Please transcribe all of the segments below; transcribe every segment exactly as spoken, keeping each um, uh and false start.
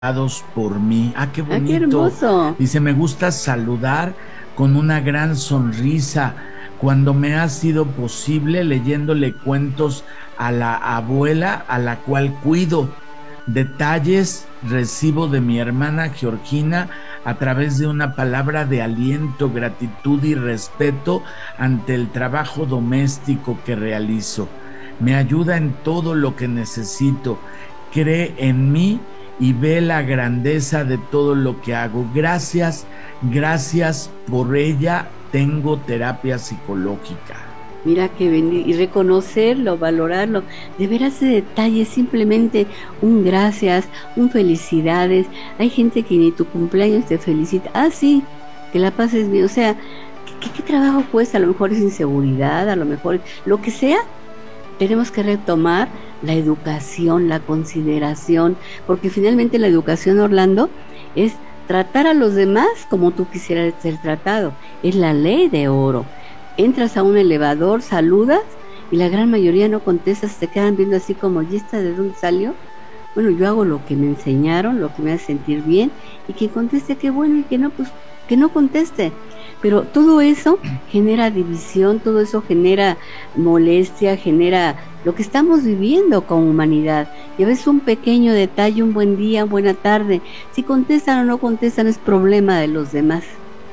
por mí. Ah, qué Ah, qué bonito. hermoso. Dice, me gusta saludar con una gran sonrisa cuando me ha sido posible leyéndole cuentos a la abuela a la cual cuido. Detalles recibo de mi hermana Georgina a través de una palabra de aliento, gratitud y respeto ante el trabajo doméstico que realizo. Me ayuda en todo lo que necesito. Cree en mí y ve la grandeza de todo lo que hago. Gracias, gracias por ella. Tengo terapia psicológica. Mira que bendiga, y reconocerlo, valorarlo, de ver ese detalle, simplemente un gracias, un felicidades. Hay gente que ni tu cumpleaños te felicita. Ah, sí, que la pases bien. O sea, ¿qué, qué, qué trabajo cuesta? A lo mejor es inseguridad, a lo mejor lo que sea. Tenemos que retomar la educación, la consideración, porque finalmente la educación, Orlando, es tratar a los demás como tú quisieras ser tratado. Es la ley de oro. Entras a un elevador, saludas y la gran mayoría no contestas, te quedan viendo así como, ¿y esta de dónde salió? Bueno, yo hago lo que me enseñaron, lo que me hace sentir bien, y que conteste qué bueno, y que no, pues que no conteste. Pero todo eso genera división, todo eso genera molestia, genera lo que estamos viviendo como humanidad. Y a veces un pequeño detalle, un buen día, buena tarde, si contestan o no contestan es problema de los demás,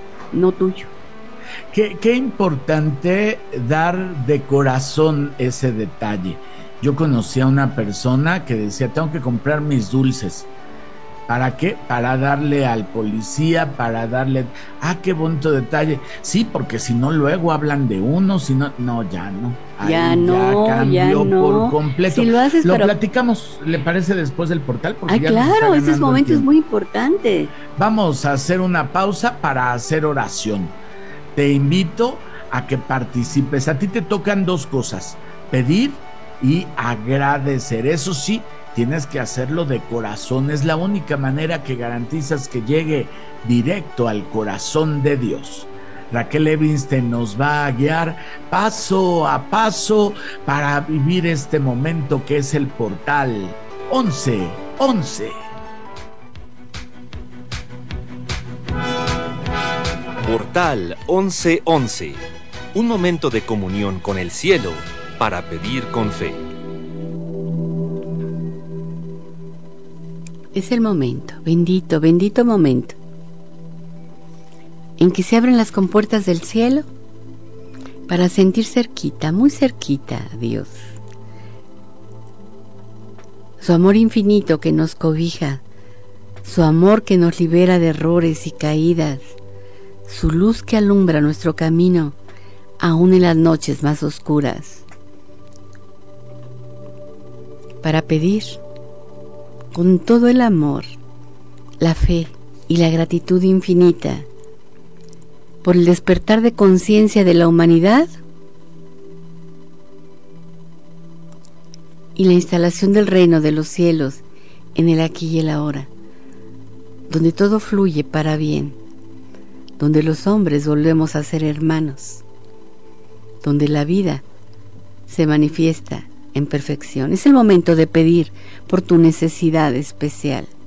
no tuyo. Qué, qué importante dar de corazón ese detalle. Yo conocí a una persona que decía, tengo que comprar mis dulces. ¿Para qué? Para darle al policía, para darle... Ah, qué bonito detalle. Sí, porque si no luego hablan de uno, si no... No, ya no. Ahí ya no, ya cambió ya no. Por completo. Si lo haces, lo pero... platicamos, ¿le parece después del portal? Porque ah, ya claro, ese momento es muy importante. Vamos a hacer una pausa para hacer oración. Te invito a que participes. A ti te tocan dos cosas, pedir y agradecer. Eso sí, tienes que hacerlo de corazón. Es la única manera que garantizas que llegue directo al corazón de Dios. Raquel Evinstein nos va a guiar paso a paso para vivir este momento que es el portal once once. Portal once once, un momento de comunión con el cielo para pedir con fe. Es el momento, bendito, bendito momento, en que se abren las compuertas del cielo para sentir cerquita, muy cerquita a Dios. Su amor infinito que nos cobija, su amor que nos libera de errores y caídas, su luz que alumbra nuestro camino, aún en las noches más oscuras. Para pedir, con todo el amor, la fe y la gratitud infinita, por el despertar de conciencia de la humanidad y la instalación del reino de los cielos en el aquí y el ahora, donde todo fluye para bien, donde los hombres volvemos a ser hermanos, donde la vida se manifiesta en perfección. Es el momento de pedir por tu necesidad especial.